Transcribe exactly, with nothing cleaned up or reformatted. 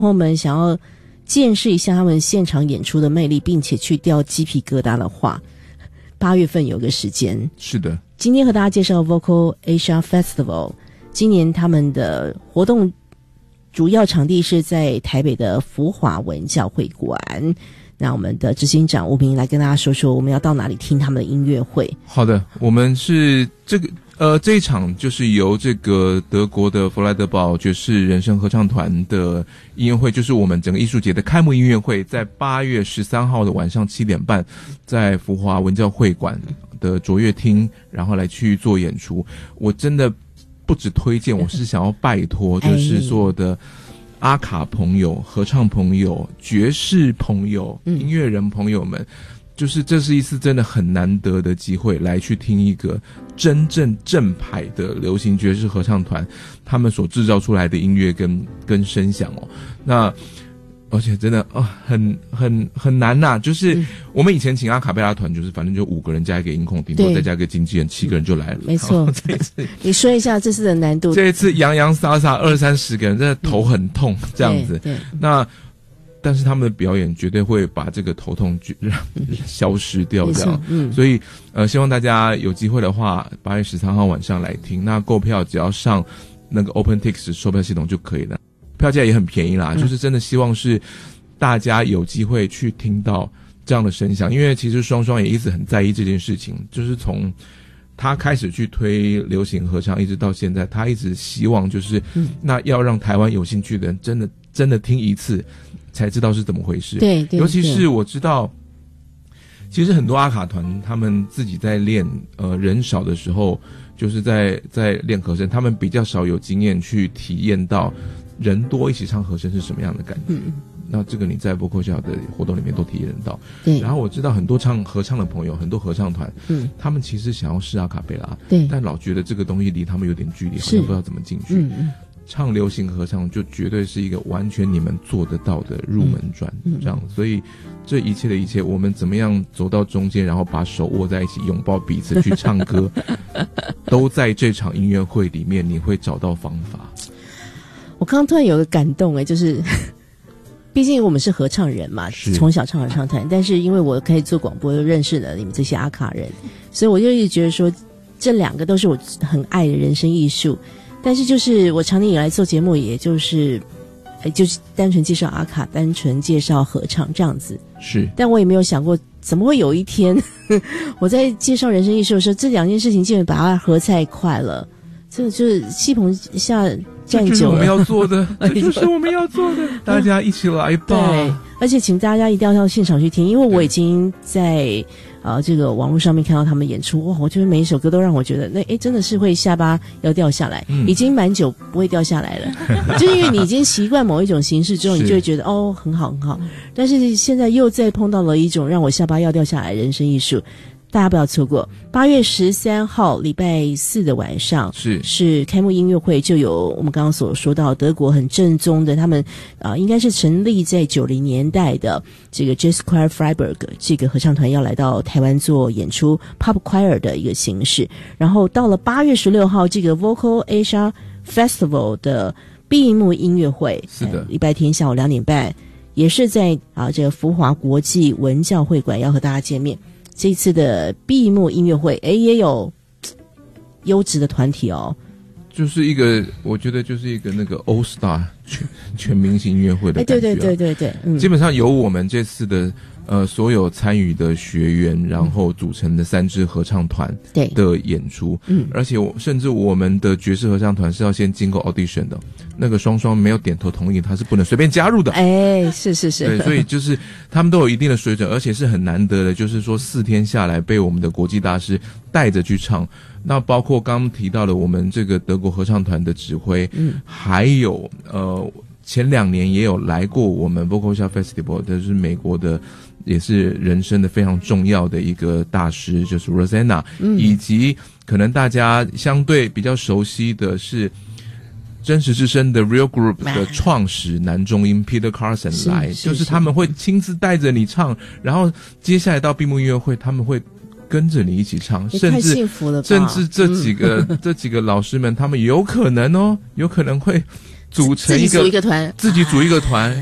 朋友们想要见识一下他们现场演出的魅力，并且去掉鸡皮疙瘩的话，八月份有个时间。 是的， 今天和大家介绍 Vocal Asia Festival， 今年他们的活动主要场地是在台北的福华文教会馆。那我们的执行长吴平来跟大家说说我们要到哪里听他们的音乐会。 好的，我们是这个呃这一场就是由这个德国的弗莱德堡爵士人声合唱团的音乐会，就是我们整个艺术节的开幕音乐会，在八月十三号的晚上七点半，在福华文教会馆的卓越厅，然后来去做演出。我真的不只推荐，我是想要拜托，就是所有的阿卡朋友、合唱朋友、爵士朋友、音乐人朋友们，就是这是一次真的很难得的机会，来去听一个真正正牌的流行爵士合唱团他们所制造出来的音乐跟跟声响哦。那而且真的啊、哦，很很很难呐、啊！就是我们以前请阿卡贝拉团，就是反正就五个人加一个音控，顶多再加一个经纪人，七个人就来了。 没错， 这一次你说一下这次的难度。 这一次洋洋洒洒二三十个人，真的头很痛，嗯、这样子。 对，对那但是他们的表演绝对会把这个头痛让消失掉，这样。嗯，所以呃，希望大家有机会的话，八月十三号晚上来听。那购票只要上那个 OpenTix 售票系统就可以了。票价也很便宜啦、嗯、就是真的希望是大家有机会去听到这样的声响，因为其实双双也一直很在意这件事情，就是从他开始去推流行合唱一直到现在，他一直希望就是、嗯、那要让台湾有兴趣的人真的真的听一次才知道是怎么回事。 对，对， 尤其是我知道其实很多阿卡团他们自己在练呃人少的时候，就是在在练和声，他们比较少有经验去体验到人多一起唱和声是什么样的感觉。嗯，那这个你在Vocal Asia的活动里面都体验到。对，然后我知道很多唱合唱的朋友，很多合唱团，嗯，他们其实想要试阿卡贝拉，对，但老觉得这个东西离他们有点距离，好像不知道怎么进去。嗯嗯，唱流行合唱就绝对是一个完全你们做得到的入门专，嗯、这样，所以这一切的一切，我们怎么样走到中间，然后把手握在一起，拥抱彼此去唱歌，都在这场音乐会里面，你会找到方法。 我刚刚突然有个感动哎，就是毕竟我们是合唱人嘛，从小唱合唱团，但是因为我可以做广播，又认识了你们这些阿卡人，所以我就一直觉得说，这两个都是我很爱的人生艺术。但是就是我长年以来做节目，也就是就是单纯介绍阿卡，单纯介绍合唱这样子。是，但我也没有想过怎么会有一天我在介绍人生艺术的时候，这两件事情竟然把它合在一块了。这就是戏棚下站久了，这就是我们要做的，这就是我们要做的，大家一起来吧。 对，而且请大家一定要到现场去听，因为我已经在呃这个网络上面看到他们演出，哇，我觉得每一首歌都让我觉得那诶真的是会下巴要掉下来，嗯、已经蛮久不会掉下来了，就是因为你已经习惯某一种形式之后，你就会觉得哦很好很好，但是现在又再碰到了一种让我下巴要掉下来的人生艺术。大家不要错过，八月十三号礼拜四的晚上是是开幕音乐会，就有我们刚刚所说到德国很正宗的，他们啊、呃、应该是成立在九零年代的这个 Jazz Choir Freiburg 这个合唱团要来到台湾做演出 Pop Choir 的一个形式，然后到了八月十六号这个 Vocal Asia Festival 的闭幕音乐会，是的，礼拜天下午两点半，也是在啊这个福华国际文教会馆要和大家见面。这一次的闭幕音乐会，诶，也有优质的团体哦， 就是一个，我觉得就是一个那个 All Star 全全明星音乐会的感觉、啊， 对对对对对，嗯， 基本上由我们这次的呃所有参与的学员，然后组成的三支合唱团的演出，嗯，而且我甚至我们的爵士合唱团是要先经过 audition 的，那个双双没有点头同意，他是不能随便加入的， 哎，是是是， 对，所以就是他们都有一定的水准，而且是很难得的，就是说四天下来被我们的国际大师带着去唱。那包括刚刚提到了我们这个德国合唱团的指挥，嗯，还有呃前两年也有来过我们 Vocal Asia Festival， 这是美国的，也是人生的非常重要的一个大师，就是 Rosanna，嗯，以及可能大家相对比较熟悉的是真实之声的 Real Group 的创始男中音 Peter Carson 来，就是他们会亲自带着你唱，然后接下来到闭幕音乐会，他们会跟着你一起唱，甚至甚至这几个、嗯、这几个老师们，他们有可能哦，有可能会组成一个自己组一个团， 自己组一个团。